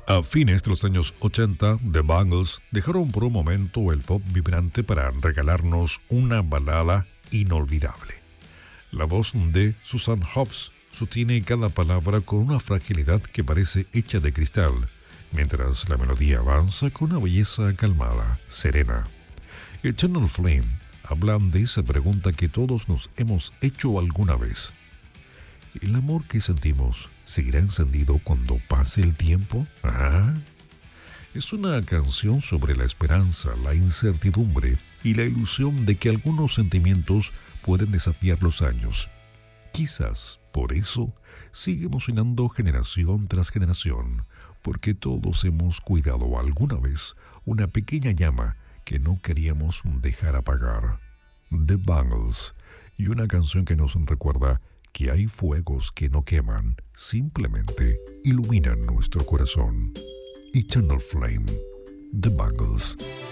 A fines de los años 80, The Bangles dejaron por un momento el pop vibrante para regalarnos una balada inolvidable. La voz de Susan Hoffs sostiene cada palabra con una fragilidad que parece hecha de cristal, mientras la melodía avanza con una belleza calmada, serena. Eternal Flame habla de esa pregunta que todos nos hemos hecho alguna vez. ¿El amor que sentimos seguirá encendido cuando pase el tiempo? ¿Ah? Es una canción sobre la esperanza, la incertidumbre y la ilusión de que algunos sentimientos pueden desafiar los años. Quizás por eso sigue emocionando generación tras generación, porque todos hemos cuidado alguna vez una pequeña llama que no queríamos dejar apagar. The Bangles, y una canción que nos recuerda que hay fuegos que no queman, simplemente iluminan nuestro corazón. Eternal Flame, The Bangles.